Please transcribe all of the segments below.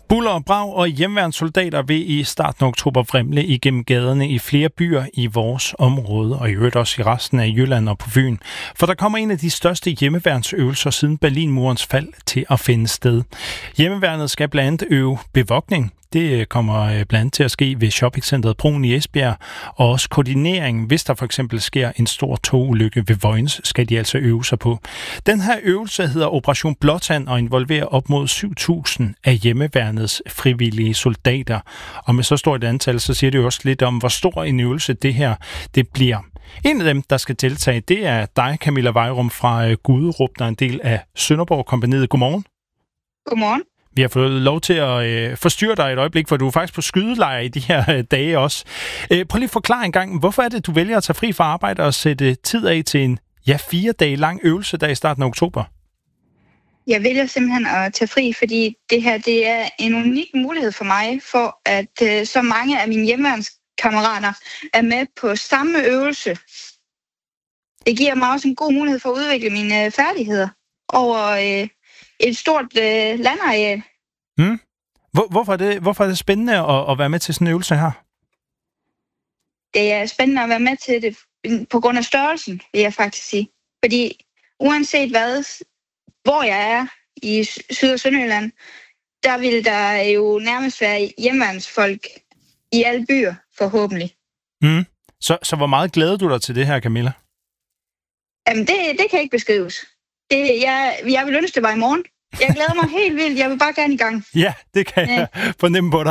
Buller og brag og hjemmeværnssoldater vil i starten af oktober vrimle igennem gaderne i flere byer i vores område, og i øvrigt også i resten af Jylland og på Fyn. For der kommer en af de største hjemmeværnsøvelser siden Berlinmurens fald til at finde sted. Hjemmeværnet skal blandt andet øve bevogtning. Det kommer blandt andet til at ske ved shoppingcentret Brun i Esbjerg, og også koordinering. Hvis der for eksempel sker en stor togulykke ved Vojens, skal de altså øve sig på. Den her øvelse hedder Operation Blåtand og involverer op mod 7.000 af hjemmeværnets frivillige soldater. Og med så stort et antal, så siger det jo også lidt om, hvor stor en øvelse det bliver. En af dem, der skal deltage, det er dig, Camilla Vejrum fra Guderup, der er en del af Sønderborg-kompagniet. Godmorgen. Godmorgen. Vi har fået lov til at forstyrre dig et øjeblik, for du er faktisk på skydelejr i de her dage også. Prøv lige at forklare en gang, hvorfor er det, du vælger at tage fri fra arbejde og sætte tid af til en 4 dage lang øvelse der i starten af oktober? Jeg vælger simpelthen at tage fri, fordi det her det er en unik mulighed for mig, for at så mange af mine hjemmeværnskammerater er med på samme øvelse. Det giver mig også en god mulighed for at udvikle mine færdigheder over et stort landareal. Hvorfor er det spændende at være med til sådan en øvelse her? Det er spændende at være med til det på grund af størrelsen, vil jeg faktisk sige. Fordi uanset hvor jeg er i Syd- og Sønderjylland, der vil der jo nærmest være hjemmeværnsfolk i alle byer, forhåbentlig. Så hvor meget glæder du dig til det her, Camilla? Jamen, det kan ikke beskrives. Jeg vil ønske, det var i morgen. Jeg glæder mig helt vildt. Jeg vil bare gerne i gang. Ja, det kan jeg fornemme på dig.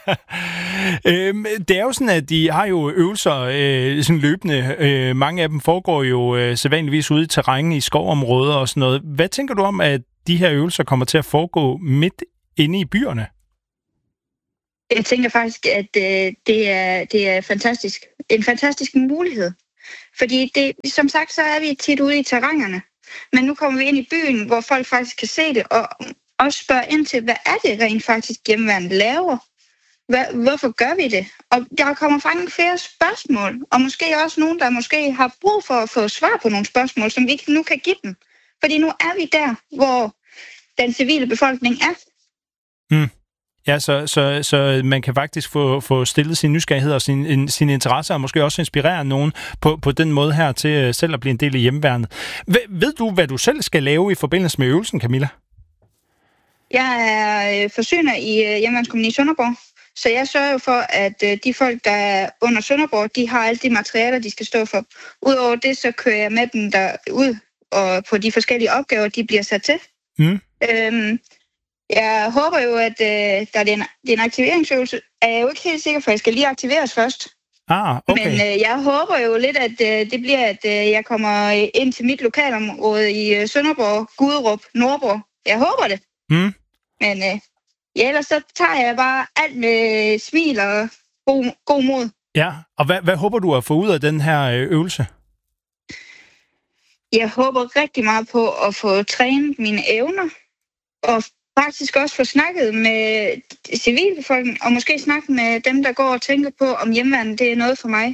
Det er jo sådan, at de har jo øvelser sådan løbende. Mange af dem foregår jo sædvanligvis ude i terræn i skovområder og sådan noget. Hvad tænker du om, at de her øvelser kommer til at foregå midt inde i byerne? Jeg tænker faktisk, at det er fantastisk. En fantastisk mulighed. Fordi som sagt, så er vi tit ude i terrænerne. Men nu kommer vi ind i byen, hvor folk faktisk kan se det, og også spørge ind til, hvad er det rent faktisk hjemmeværnet laver? Hvorfor gør vi det? Og der kommer faktisk flere spørgsmål, og måske også nogen, der måske har brug for at få svar på nogle spørgsmål, som vi nu kan give dem. Fordi nu er vi der, hvor den civile befolkning er. Ja, så man kan faktisk få stillet sin nysgerrighed og sin interesse, og måske også inspirere nogen på den måde her til selv at blive en del af hjemmeværnet. Ved du, hvad du selv skal lave i forbindelse med øvelsen, Camilla? Jeg er forsyner i hjemmeværnskommune i Sønderborg, så jeg sørger jo for, at de folk, der er under Sønderborg, de har alle de materialer, de skal stå for. Udover det, så kører jeg med dem derud, og på de forskellige opgaver, de bliver sat til. Jeg håber jo, at da det er en aktiveringsøvelse, er jeg jo ikke helt sikker, for jeg skal lige aktiveres først. Okay. Men jeg håber jo lidt, at det bliver, at jeg kommer ind til mit lokalområde i Sønderborg, Guderup, Nordborg. Jeg håber det. Men ellers så tager jeg bare alt med smil og god mod. Ja, og hvad håber du at få ud af den her øvelse? Jeg håber rigtig meget på at få trænet mine evner, og faktisk også få snakket med civilbefolkningen, og måske snakke med dem, der går og tænker på, om hjemmeværnet det er noget for mig.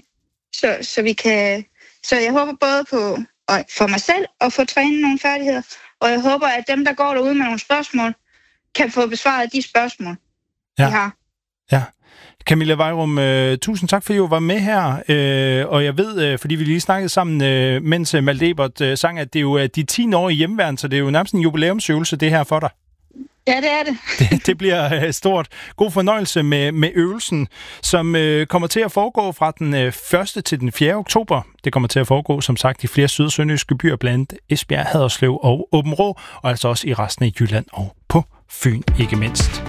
Så jeg håber både på for mig selv at få trænet nogle færdigheder, og jeg håber, at dem, der går derude med nogle spørgsmål, kan få besvaret de spørgsmål, de har. Ja. Camilla Vejrum, tusind tak, fordi du var med her. Og jeg ved, fordi vi lige snakkede sammen, mens Malte Ebert sang, at det er jo de 10 år i hjemmeværn, så det er jo nærmest en jubilæumsøvelse, det her for dig. Ja, det er det. Det bliver stort. God fornøjelse med øvelsen, som kommer til at foregå fra den 1. til den 4. oktober. Det kommer til at foregå, som sagt, i flere syd- og sønderjyske byer, blandt Esbjerg, Haderslev og Aabenraa, og altså også i resten af Jylland og på Fyn, ikke mindst.